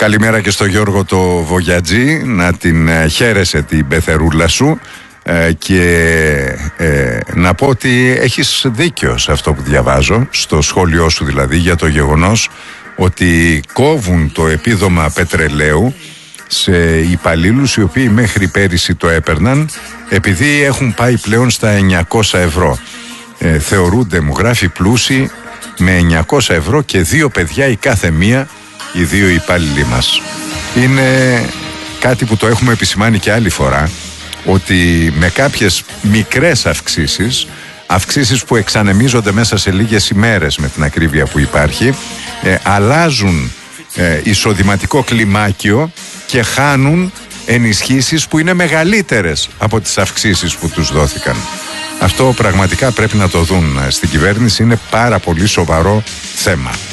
Καλημέρα και στο Γιώργο το Βογιατζή, να την χαίρεσαι την πεθερούλα σου και να πω ότι έχεις δίκιο σε αυτό που διαβάζω, στο σχόλιο σου δηλαδή, για το γεγονός ότι κόβουν το επίδομα πετρελαίου σε υπαλλήλους οι οποίοι μέχρι πέρυσι το έπαιρναν, επειδή έχουν πάει πλέον στα 900 ευρώ. Θεωρούνται, μου γράφει, πλούσιοι με 900 ευρώ και 2 παιδιά η κάθε μία, οι 2 υπάλληλοι μας. Είναι κάτι που το έχουμε επισημάνει και άλλη φορά, ότι με κάποιες μικρές αυξήσεις που εξανεμίζονται μέσα σε λίγες ημέρες με την ακρίβεια που υπάρχει, αλλάζουν εισοδηματικό κλιμάκιο και χάνουν ενισχύσεις που είναι μεγαλύτερες από τις αυξήσεις που τους δόθηκαν. Αυτό πραγματικά πρέπει να το δουν στην κυβέρνηση, είναι πάρα πολύ σοβαρό θέμα.